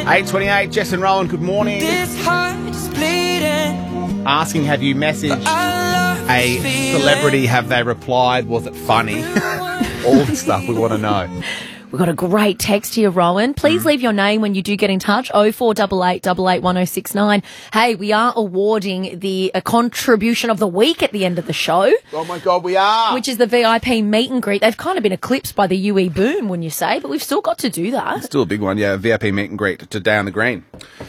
8:28, Jess and Rowan, good morning. This heart is bleeding. Asking, have you messaged a celebrity? Have they replied? Was it funny? All the stuff we want to know. We've got a great text here, Rowan. Please leave your name when you do get in touch, 0488 881069. Hey, we are awarding the contribution of the week at the end of the show. Oh, my God, we are. Which is the VIP meet and greet. They've kind of been eclipsed by the UE boom, wouldn't you say? But we've still got to do that. Still a big one, yeah. VIP meet and greet to Down the Green.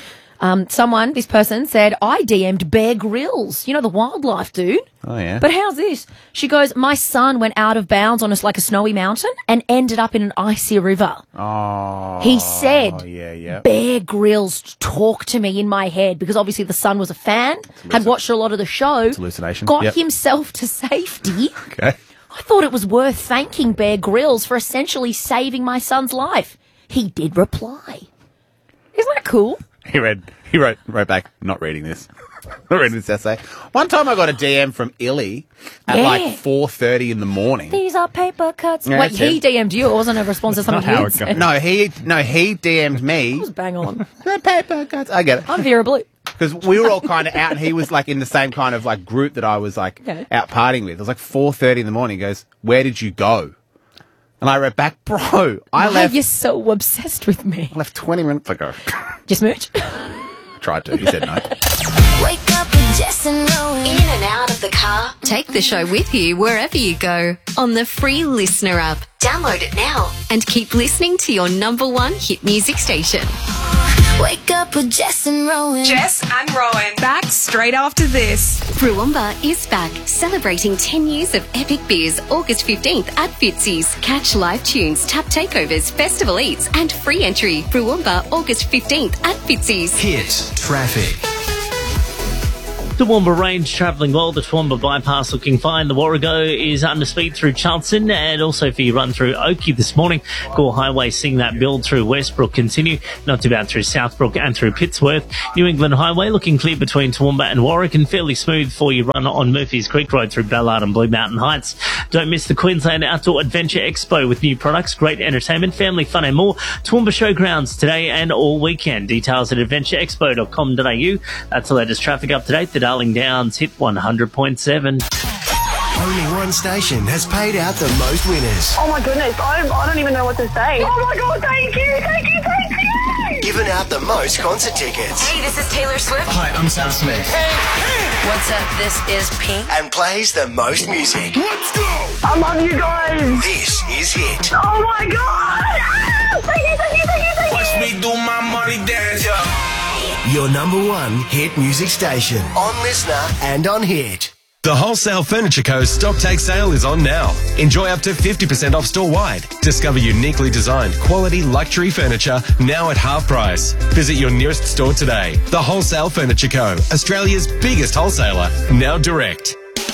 This person said, I DM'd Bear Grylls. You know, the wildlife dude. Oh, yeah. But how's this? She goes, my son went out of bounds on a snowy mountain and ended up in an icy river. Oh. He said, yeah. Bear Grylls talk to me in my head, because obviously the son was a fan, had watched a lot of the show. It's hallucination. Got himself to safety. Okay. I thought it was worth thanking Bear Grylls for essentially saving my son's life. He did reply. Isn't that cool? He wrote back, not reading this. Not reading this essay. One time I got a DM from Illy at like 4:30 in the morning. These are paper cuts. Yeah, Wait, he DM'd you? It wasn't a response to something you had said. No, he DM'd me. It was bang on. The paper cuts. I get it. I'm Vera Blue. Because we were all kind of out, and he was like in the same kind of like group that I was like out partying with. It was like 4:30 in the morning. He goes, "Where did you go?" And I wrote back, "Bro, I left." You're so obsessed with me. I left 20 minutes ago. Just mooch. Tried to. He said no. Wake up with Jess and Rowan. In and out of the car. Take the show with you wherever you go on the free Listener app. Download it now and keep listening to your number one hit music station. Wake up with Jess and Rowan. Jess and Rowan. Back straight after this. Roombah is back, celebrating 10 years of epic beers, August 15th at Fitzy's. Catch live tunes, tap takeovers, festival eats, and free entry. Roombah, August 15th at Fitzy's. Hit traffic. Toowoomba Range travelling well. The Toowoomba bypass looking fine. The Warrego is under speed through Charleston, and also for your run through Oakey this morning. Gore Highway seeing that build through Westbrook continue. Not too bad through Southbrook and through Pittsworth. New England Highway looking clear between Toowoomba and Warwick, and fairly smooth for your run on Murphy's Creek Road through Ballard and Blue Mountain Heights. Don't miss the Queensland Outdoor Adventure Expo with new products, great entertainment, family fun and more. Toowoomba Showgrounds today and all weekend. Details at adventureexpo.com.au. That's the latest traffic up to date. The Darling Downs hit 100.7. Only one station has paid out the most winners. Oh my goodness, I don't even know what to say. Oh my God, thank you. Given out the most concert tickets. Hey, this is Taylor Swift. Hi, I'm Sam Smith. What's up? This is Pink. And plays the most music. Let's go. I love you guys. This is Hit. Oh my God. Ah, thank you. Watch me do my money dance, Your number one hit music station. On Listener and on Hit. The Wholesale Furniture Co. Stock Take Sale is on now. Enjoy up to 50% off store-wide. Discover uniquely designed, quality luxury furniture now at half price. Visit your nearest store today. The Wholesale Furniture Co. Australia's biggest wholesaler. Now direct.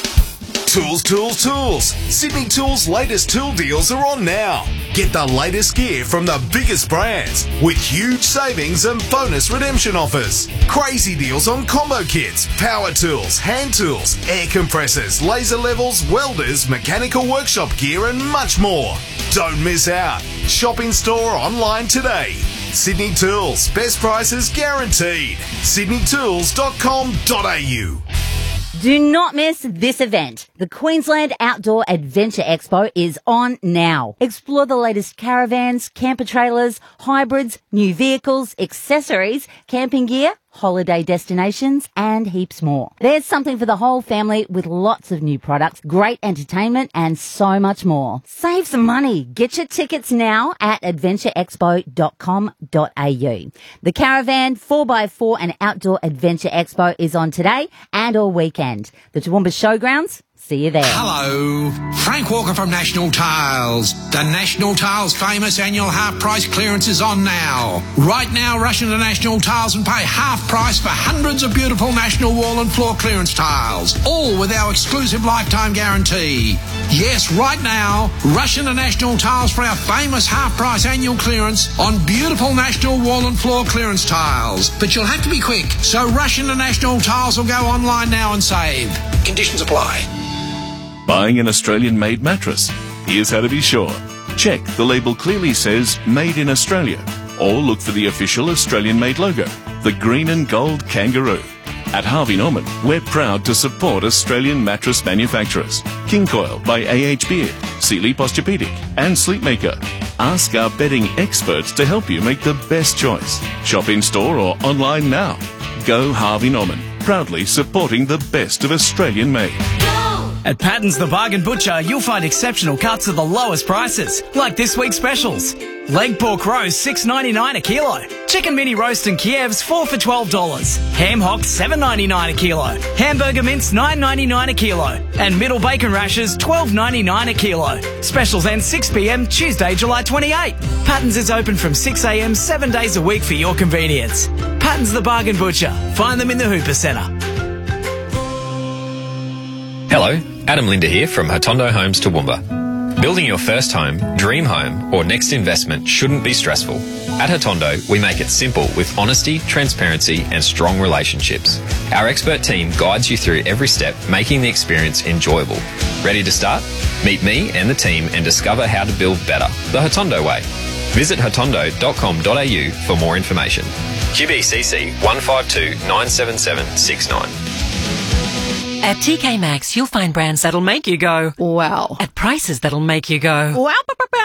Tools. Sydney Tools' latest tool deals are on now. Get the latest gear from the biggest brands with huge savings and bonus redemption offers. Crazy deals on combo kits, power tools, hand tools, air compressors, laser levels, welders, mechanical workshop gear and much more. Don't miss out. Shop in store or online today. Sydney Tools, best prices guaranteed. sydneytools.com.au. Do not miss this event. The Queensland Outdoor Adventure Expo is on now. Explore the latest caravans, camper trailers, hybrids, new vehicles, accessories, camping gear, holiday destinations, and heaps more. There's something for the whole family with lots of new products, great entertainment, and so much more. Save some money. Get your tickets now at adventureexpo.com.au. The Caravan 4x4 and Outdoor Adventure Expo is on today and all weekend. The Toowoomba Showgrounds. See you there. Hello, Frank Walker from National Tiles. The National Tiles famous annual half price clearance is on now. Right now, rush into National Tiles and pay half price for hundreds of beautiful National wall and floor clearance tiles, all with our exclusive lifetime guarantee. Yes, right now, rush into National Tiles for our famous half price annual clearance on beautiful National wall and floor clearance tiles. But you'll have to be quick, so rush into National Tiles or go online now and save. Conditions apply. Buying an Australian-made mattress? Here's how to be sure. Check the label clearly says Made in Australia. Or look for the official Australian-made logo, the green and gold kangaroo. At Harvey Norman, we're proud to support Australian mattress manufacturers. King Coil by AH Beard, Sealy Posturepedic and Sleepmaker. Ask our bedding experts to help you make the best choice. Shop in-store or online now. Go Harvey Norman, proudly supporting the best of Australian-made. At Patton's the Bargain Butcher, you'll find exceptional cuts at the lowest prices, like this week's specials. Leg pork roast $6.99 a kilo. Chicken mini roast and Kievs 4 for $12. Ham hocks $7.99 a kilo. Hamburger mince $9.99 a kilo. And middle bacon rashers $12.99 a kilo. Specials end 6 p.m. Tuesday, July 28. Patton's is open from 6 a.m. 7 days a week for your convenience. Patton's the Bargain Butcher. Find them in the Hooper Centre. Hello, Adam Linder here from Hotondo Homes Toowoomba. Building your first home, dream home or next investment shouldn't be stressful. At Hotondo, we make it simple with honesty, transparency and strong relationships. Our expert team guides you through every step, making the experience enjoyable. Ready to start? Meet me and the team and discover how to build better, the Hotondo way. Visit hotondo.com.au for more information. QBCC 152 977 69. At TK Maxx, you'll find brands that'll make you go, wow, at prices that'll make you go, wow.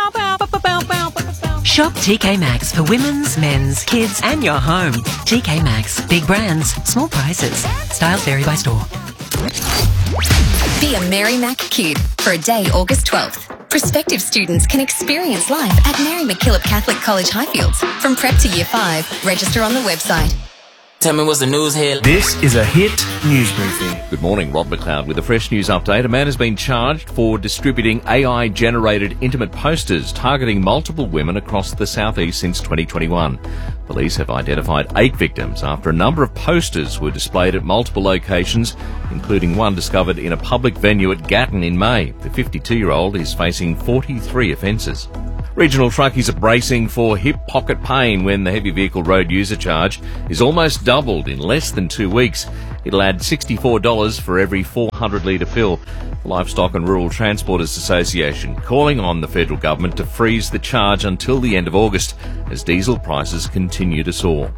Shop TK Maxx for women's, men's, kids, and your home. TK Maxx, big brands, small prices. Styles vary by store. Be a Mary Mac kid for a day August 12th. Prospective students can experience life at Mary MacKillop Catholic College Highfields. From prep to year 5, register on the website. Tell me what's the news here. This is a Hit News Briefing. Good morning, Rob McLeod with a fresh news update. A man has been charged for distributing AI-generated intimate posters targeting multiple women across the southeast since 2021. Police have identified 8 victims after a number of posters were displayed at multiple locations, including one discovered in a public venue at Gatton in May. The 52-year-old is facing 43 offences. Regional truckies are bracing for hip pocket pain when the heavy vehicle road user charge is almost doubled in less than 2 weeks. It'll add $64 for every 400 litre fill. The Livestock and Rural Transporters Association calling on the federal government to freeze the charge until the end of August as diesel prices continue to soar.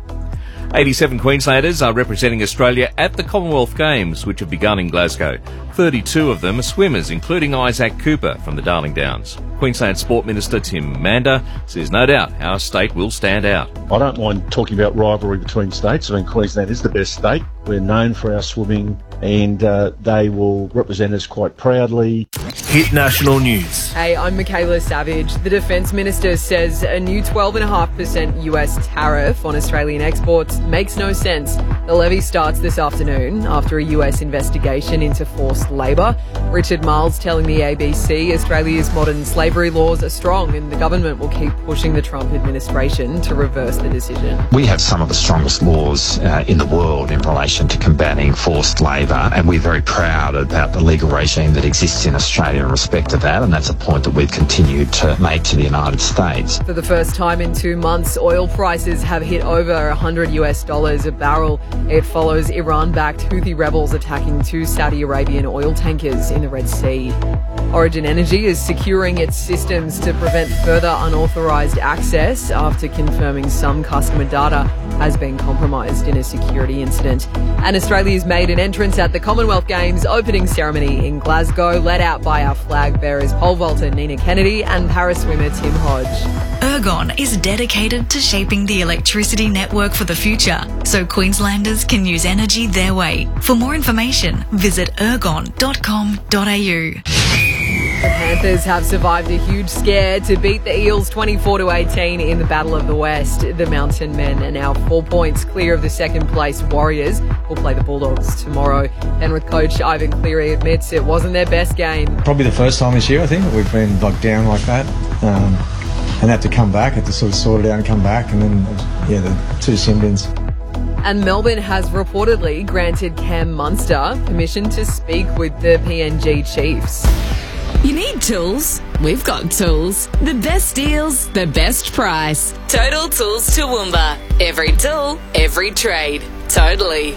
87 Queenslanders are representing Australia at the Commonwealth Games, which have begun in Glasgow. 32 of them are swimmers, including Isaac Cooper from the Darling Downs. Queensland Sport Minister Tim Mander says no doubt our state will stand out. I don't mind talking about rivalry between states. I mean, Queensland is the best state. We're known for our swimming and they will represent us quite proudly. Hit National News. Hey, I'm Michaela Savage. The Defence Minister says a new 12.5% US tariff on Australian exports makes no sense. The levy starts this afternoon after a US investigation into forced labour. Richard Miles telling the ABC Australia's modern slavery laws are strong and the government will keep pushing the Trump administration to reverse the decision. We have some of the strongest laws in the world in relation to combating forced labour, and we're very proud about the legal regime that exists in Australia in respect to that, and that's a point that we've continued to make to the United States. For the first time in 2 months, oil prices have hit over $100 a barrel. It follows Iran-backed Houthi rebels attacking 2 Saudi Arabian oil tankers in the Red Sea. Origin Energy is securing its systems to prevent further unauthorised access after confirming some customer data has been compromised in a security incident. And Australia's made an entrance at the Commonwealth Games opening ceremony in Glasgow, led out by our flag bearers pole vaulter Nina Kennedy and para-swimmer Tim Hodge. Ergon is dedicated to shaping the electricity network for the future, so Queenslanders can use energy their way. For more information, visit ergon.com.au. The Panthers have survived a huge scare to beat the Eels 24-18 in the Battle of the West. The Mountain Men are now 4 points clear of the second-place Warriors, who'll play the Bulldogs tomorrow. Penrith coach Ivan Cleary admits it wasn't their best game. Probably the first time this year, I think, that we've been bogged down like that. And had to come back, had to sort of sort it out and come back, and then, the 2 sin bins. And Melbourne has reportedly granted Cam Munster permission to speak with the PNG Chiefs. You need tools? We've got tools. The best deals, the best price. Total Tools Toowoomba. Every tool, every trade. Totally.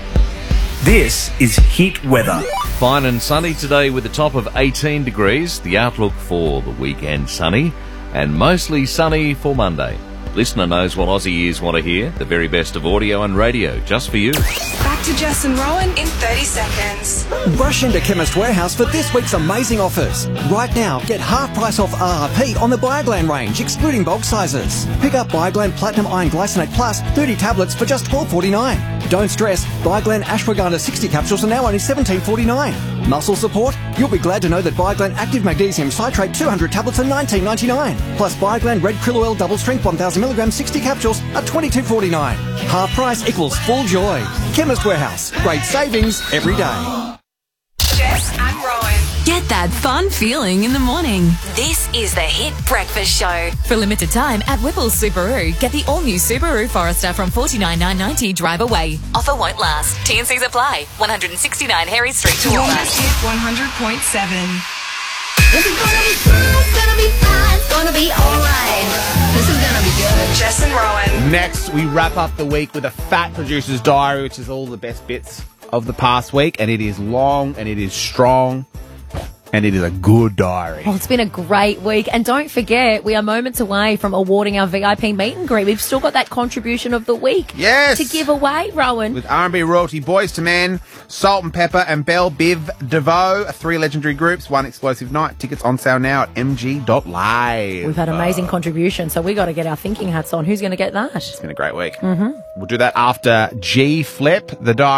This is Hit Weather. Fine and sunny today with a top of 18 degrees. The outlook for the weekend sunny and mostly sunny for Monday. listener knows what Aussie ears want to hear. The very best of audio and radio, just for you. Back to Jess and Rowan in 30 seconds. Rush into Chemist Warehouse for this week's amazing offers. Right now, get half price off RRP on the Bioglan range, excluding bulk sizes. Pick up Bioglan Platinum Iron Glycinate Plus 30 tablets for just $12.49. Don't stress, Bioglan Ashwagandha 60 capsules are now only $17.49. Muscle support? You'll be glad to know that Bioglan Active Magnesium Citrate 200 tablets are $19.99. Plus Bioglan Red Krill Oil Double Strength 1000mg 60 capsules are $22.49. Half price equals full joy. Chemist Warehouse. Great savings every day. Jess and Rowan. Get that fun feeling in the morning. This is the Hit Breakfast Show. For limited time at Whipple's Subaru, get the all-new Subaru Forester from $49,990 drive away. Offer won't last. T&Cs apply. 169 Harry Street, Toowoomba. Hit 100.7. This is gonna be fun, it's gonna be fun, it's gonna be alright. This is gonna be good. Jess and Rowan. Next, we wrap up the week with a Fat Producer's Diary, which is all the best bits of the past week, and it is long, and it is strong, and it is a good diary. Well, it's been a great week. And don't forget, we are moments away from awarding our VIP meet and greet. We've still got that contribution of the week to give away, Rowan. With R&B royalty Boys to Men, Salt and Pepper, and Belle Biv DeVoe, 3 legendary groups, 1 explosive night. Tickets on sale now at mg.live. We've had amazing contributions, so we got to get our thinking hats on. Who's going to get that? It's been a great week. Mm-hmm. We'll do that after G Flip, the diary.